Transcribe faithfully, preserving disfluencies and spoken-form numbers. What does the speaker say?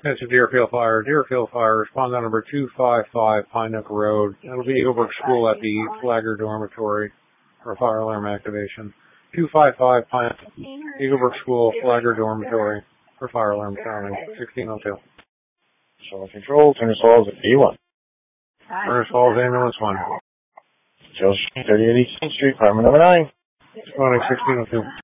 It's a Deerfield Fire. Deerfield Fire. Respondent number two five five Pine Nook Road. It'll be Eaglebrook School at the Flagler Dormitory for fire alarm activation. two five five Pine Eaglebrook School, Flagler Dormitory for fire alarm sounding. sixteen oh two. Solid Control, Turner Falls at B one. Turner Falls Ambulance one. Joe Street, thirty-eight East Main Street, apartment number nine. Responding sixteen oh two.